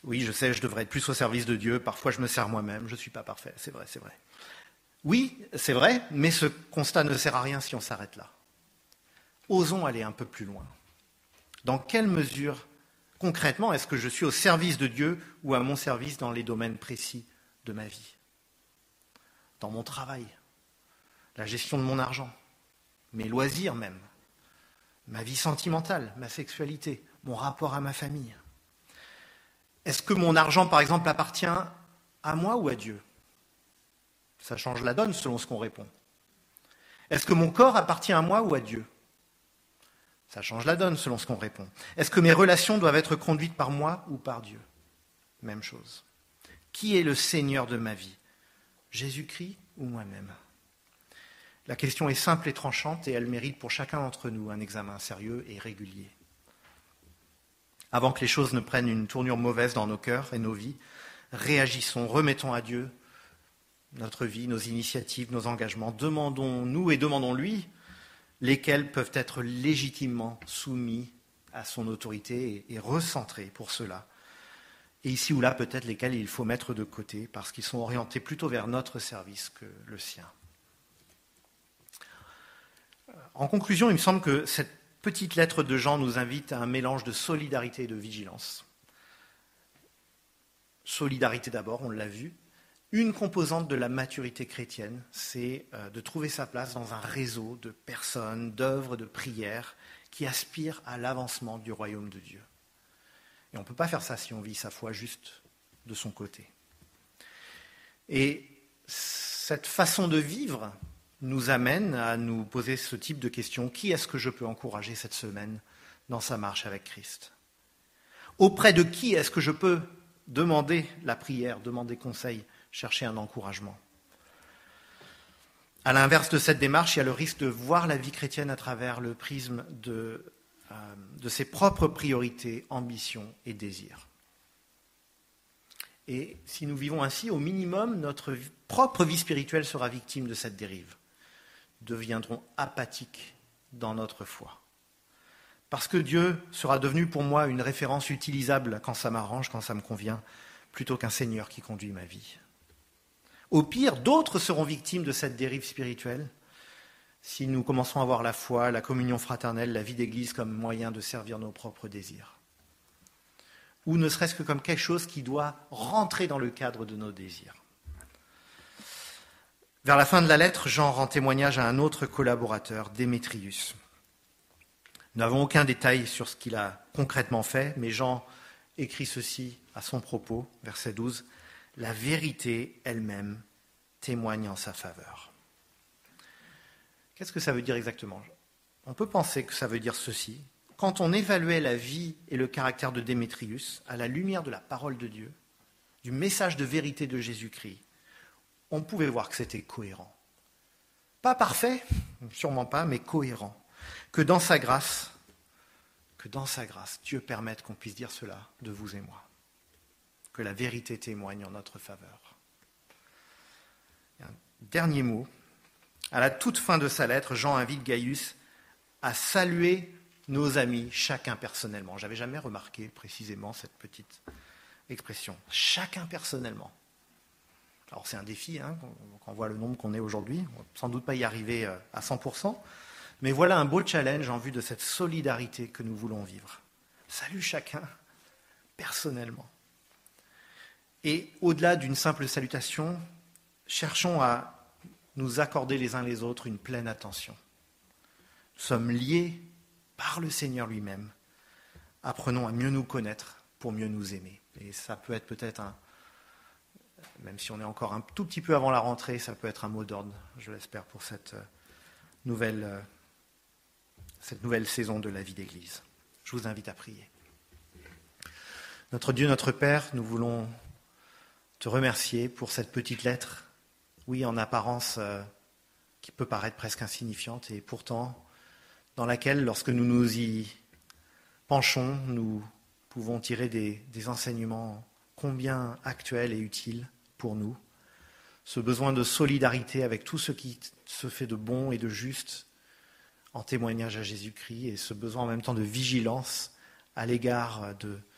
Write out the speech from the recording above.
Oui, je sais, je devrais être plus au service de Dieu. Parfois, je me sers moi-même. Je ne suis pas parfait. C'est vrai, c'est vrai. Oui, c'est vrai, mais ce constat ne sert à rien si on s'arrête là. Osons aller un peu plus loin. Dans quelle mesure, concrètement, est-ce que je suis au service de Dieu ou à mon service dans les domaines précis de ma vie? Dans mon travail, la gestion de mon argent, mes loisirs même, ma vie sentimentale, ma sexualité, mon rapport à ma famille. Est-ce que mon argent, par exemple, appartient à moi ou à Dieu? Ça change la donne selon ce qu'on répond. Est-ce que mon corps appartient à moi ou à Dieu? Ça change la donne selon ce qu'on répond. Est-ce que mes relations doivent être conduites par moi ou par Dieu? Même chose. Qui est le Seigneur de ma vie? Jésus-Christ ou moi-même? La question est simple et tranchante et elle mérite pour chacun d'entre nous un examen sérieux et régulier. Avant que les choses ne prennent une tournure mauvaise dans nos cœurs et nos vies, réagissons, remettons à Dieu notre vie, nos initiatives, nos engagements. Demandons-nous et demandons-lui lesquels peuvent être légitimement soumis à son autorité et recentrés pour cela. Et ici ou là, peut-être lesquels il faut mettre de côté parce qu'ils sont orientés plutôt vers notre service que le sien. En conclusion, il me semble que cette petite lettre de Jean nous invite à un mélange de solidarité et de vigilance. Solidarité d'abord, on l'a vu. Une composante de la maturité chrétienne, c'est de trouver sa place dans un réseau de personnes, d'œuvres, de prières qui aspirent à l'avancement du royaume de Dieu. Et on ne peut pas faire ça si on vit sa foi juste de son côté. Et cette façon de vivre nous amène à nous poser ce type de questions. Qui est-ce que je peux encourager cette semaine dans sa marche avec Christ? Auprès de qui est-ce que je peux demander la prière, demander conseil, chercher un encouragement? À l'inverse de cette démarche, il y a le risque de voir la vie chrétienne à travers le prisme de ses propres priorités, ambitions et désirs. Et si nous vivons ainsi, au minimum, notre propre vie spirituelle sera victime de cette dérive. Deviendrons apathiques dans notre foi. Parce que Dieu sera devenu pour moi une référence utilisable quand ça m'arrange, quand ça me convient, plutôt qu'un Seigneur qui conduit ma vie. Au pire, d'autres seront victimes de cette dérive spirituelle si nous commençons à voir la foi, la communion fraternelle, la vie d'église comme moyen de servir nos propres désirs. Ou ne serait-ce que comme quelque chose qui doit rentrer dans le cadre de nos désirs. Vers la fin de la lettre, Jean rend témoignage à un autre collaborateur, Démétrius. Nous n'avons aucun détail sur ce qu'il a concrètement fait, mais Jean écrit ceci à son propos, verset 12. « La vérité elle-même témoigne en sa faveur. » Qu'est-ce que ça veut dire exactement? On peut penser que ça veut dire ceci. Quand on évaluait la vie et le caractère de Démétrius à la lumière de la parole de Dieu, du message de vérité de Jésus-Christ, on pouvait voir que c'était cohérent. Pas parfait, sûrement pas, mais cohérent. Que dans sa grâce, Dieu permette qu'on puisse dire cela de vous et moi. Que la vérité témoigne en notre faveur. Et un dernier mot. À la toute fin de sa lettre, Jean invite Gaius à saluer nos amis, chacun personnellement. Je n'avais jamais remarqué précisément cette petite expression. Chacun personnellement. Alors c'est un défi, quand on voit le nombre qu'on est aujourd'hui. On ne va sans doute pas y arriver à 100%. Mais voilà un beau challenge en vue de cette solidarité que nous voulons vivre. Salut chacun, personnellement. Et au-delà d'une simple salutation, cherchons à nous accorder les uns les autres une pleine attention. Nous sommes liés par le Seigneur lui-même. Apprenons à mieux nous connaître pour mieux nous aimer. Et ça peut être peut-être même si on est encore un tout petit peu avant la rentrée, ça peut être un mot d'ordre, je l'espère, pour cette nouvelle saison de la vie d'Église. Je vous invite à prier. Notre Dieu, notre Père, nous voulons te remercier pour cette petite lettre, oui, en apparence, qui peut paraître presque insignifiante, et pourtant, dans laquelle, lorsque nous nous y penchons, nous pouvons tirer des enseignements combien actuels et utiles pour nous. Ce besoin de solidarité avec tout ce qui se fait de bon et de juste en témoignage à Jésus-Christ, et ce besoin en même temps de vigilance à l'égard de